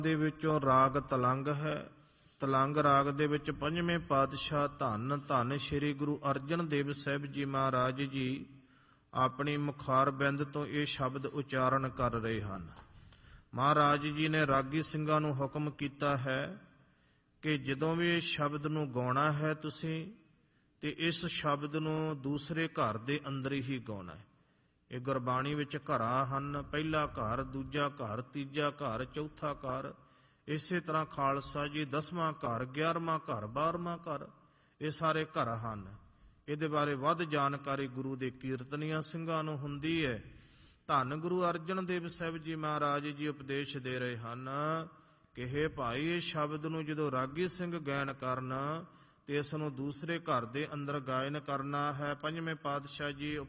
ਦੇ ਵਿੱਚੋਂ ਰਾਗ ਤਲੰਗ ਹੈ। ਤਲੰਗ ਰਾਗ ਦੇ ਵਿੱਚ ਪੰਜਵੇਂ ਪਾਤਸ਼ਾਹ ਧੰਨ ਧੰਨ ਸ੍ਰੀ ਗੁਰੂ ਅਰਜਨ ਦੇਵ ਸਾਹਿਬ ਜੀ ਮਹਾਰਾਜ ਜੀ ਆਪਣੀ ਮੁਖਾਰਬਿੰਦ ਤੋਂ ਇਹ ਸ਼ਬਦ ਉਚਾਰਨ ਕਰ ਰਹੇ ਹਨ। ਮਹਾਰਾਜ ਜੀ ਨੇ ਰਾਗੀ ਸਿੰਘਾਂ ਨੂੰ ਹੁਕਮ ਕੀਤਾ ਹੈ ਕਿ ਜਦੋਂ ਵੀ ਇਸ ਸ਼ਬਦ ਨੂੰ ਗਾਉਣਾ ਹੈ ਤੁਸੀਂ, ਤੇ ਇਸ ਸ਼ਬਦ ਨੂੰ ਦੂਸਰੇ ਘਰ ਦੇ ਅੰਦਰ ਹੀ ਗਾਉਣਾ ਹੈ। ਇਹ ਗੁਰਬਾਣੀ ਵਿੱਚ ਘਰਾਂ ਹਨ, ਪਹਿਲਾ ਘਰ, ਦੂਜਾ ਘਰ, ਤੀਜਾ ਘਰ, ਚੌਥਾ ਘਰ। ਇਸੇ ਤਰ੍ਹਾਂ ਖਾਲਸਾ ਜੀ 10ਵਾਂ ਘਰ, 11ਵਾਂ ਘਰ, 12ਵਾਂ ਘਰ, ਇਹ ਸਾਰੇ ਘਰ ਹਨ। ਇਹਦੇ ਬਾਰੇ ਵੱਧ ਜਾਣਕਾਰੀ ਗੁਰੂ ਦੇ ਕੀਰਤਨੀਆਂ ਸਿੰਘਾਂ ਨੂੰ ਹੁੰਦੀ ਹੈ। ਧੰਨ ਗੁਰੂ ਅਰਜਨ ਦੇਵ ਸਾਹਿਬ ਜੀ ਮਹਾਰਾਜ ਜੀ ਉਪਦੇਸ਼ ਦੇ ਰਹੇ ਹਨ ਕਿ ਹੇ ਭਾਈ, ਇਹ ਸ਼ਬਦ ਨੂੰ ਜਦੋਂ ਰਾਗੀ ਸਿੰਘ ਗਾਇਨ ਕਰਨ ਤੇ ਇਸ ਨੂੰ ਦੂਸਰੇ ਘਰ ਦੇ ਅੰਦਰ ਗਾਇਨ ਕਰਨਾ ਹੈ। ਪੰਜਵੇਂ ਪਾਤਸ਼ਾਹ ਜੀ